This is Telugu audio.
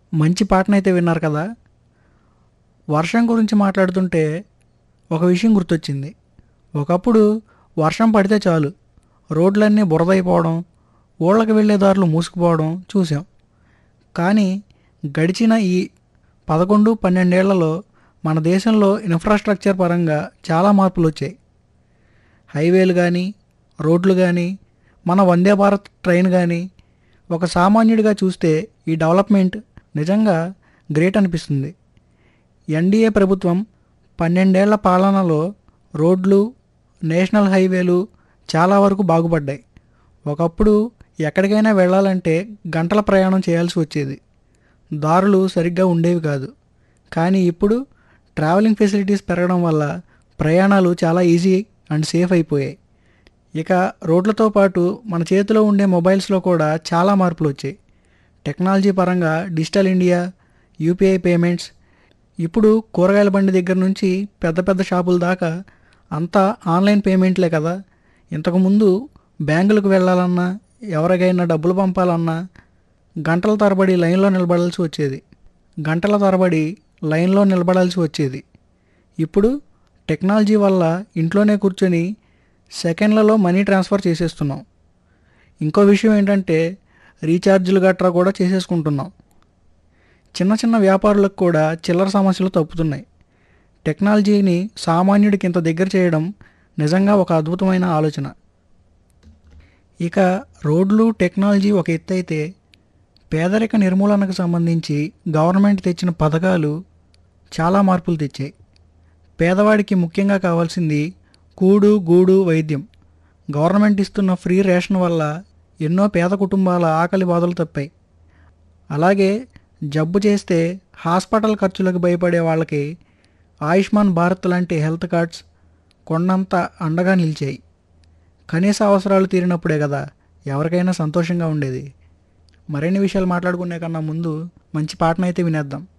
మంచి పాటనైతే విన్నారు కదా. వర్షం గురించి మాట్లాడుతుంటే ఒక విషయం గుర్తొచ్చింది. ఒకప్పుడు వర్షం పడితే చాలు రోడ్లన్నీ బురదైపోవడం, ఊళ్ళకి వెళ్ళే దారులు మూసుకుపోవడం చూసాం. కానీ గడిచిన ఈ 11-12 ఏళ్లలో మన దేశంలో ఇన్ఫ్రాస్ట్రక్చర్ పరంగా చాలా మార్పులు వచ్చాయి. హైవేలు కానీ, రోడ్లు కానీ, మన వందే భారత్ ట్రైన్ కానీ, ఒక సామాన్యుడిగా చూస్తే ఈ డెవలప్మెంట్ నిజంగా గ్రేట్ అనిపిస్తుంది. ఎన్డీఏ ప్రభుత్వం 12 ఏళ్ల పాలనలో రోడ్లు, నేషనల్ హైవేలు చాలా వరకు బాగుపడ్డాయి. ఒకప్పుడు ఎక్కడికైనా వెళ్ళాలంటే గంటల ప్రయాణం చేయాల్సి వచ్చేది, దారులు సరిగ్గా ఉండేవి కాదు. కానీ ఇప్పుడు ట్రావెలింగ్ ఫెసిలిటీస్ పెరగడం వల్ల ప్రయాణాలు చాలా ఈజీ అండ్ సేఫ్ అయిపోయాయి. ఇక రోడ్లతో పాటు మన చేతిలో ఉండే మొబైల్స్లో కూడా చాలా మార్పులు వచ్చాయి. టెక్నాలజీ పరంగా డిజిటల్ ఇండియా, యూపీఐ పేమెంట్స్, ఇప్పుడు కూరగాయల బండి దగ్గర నుంచి పెద్ద పెద్ద షాపుల దాకా అంతా ఆన్లైన్ పేమెంట్లే కదా. ఇంతకుముందు బ్యాంకులకు వెళ్ళాలన్నా, ఎవరికైనా డబ్బులు పంపాలన్నా గంటల తరబడి లైన్లో నిలబడాల్సి వచ్చేది. ఇప్పుడు టెక్నాలజీ వల్ల ఇంట్లోనే కూర్చొని సెకండ్లలో మనీ ట్రాన్స్ఫర్ చేసేస్తున్నాం. ఇంకో విషయం ఏంటంటే రీఛార్జీలు గట్రా కూడా చేసేసుకుంటున్నాం. చిన్న చిన్న వ్యాపారులకు కూడా చిల్లర సమస్యలు తప్పుతున్నాయి. టెక్నాలజీని సామాన్యుడికి ఇంత దగ్గర చేయడం నిజంగా ఒక అద్భుతమైన ఆలోచన. ఇక రోడ్లు, టెక్నాలజీ ఒక ఎత్తు అయితే, పేదరిక నిర్మూలనకు సంబంధించి గవర్నమెంట్ తెచ్చిన పథకాలు చాలా మార్పులు తెచ్చాయి. పేదవాడికి ముఖ్యంగా కావాల్సింది కూడు, గూడు, వైద్యం. గవర్నమెంట్ ఇస్తున్న ఫ్రీ రేషన్ వల్ల ఎన్నో పేద కుటుంబాల ఆకలి బాధలు తప్పాయి. అలాగే జబ్బు చేస్తే హాస్పిటల్ ఖర్చులకు భయపడే వాళ్ళకి ఆయుష్మాన్ భారత్ లాంటి హెల్త్ కార్డ్స్ కొండంత అండగా నిలిచాయి. కనీస అవసరాలు తీరినప్పుడే కదా ఎవరికైనా సంతోషంగా ఉండేది. మరిన్ని విషయాలు మాట్లాడుకునే కన్నా ముందు మంచి పాటనైతే వినేద్దాం.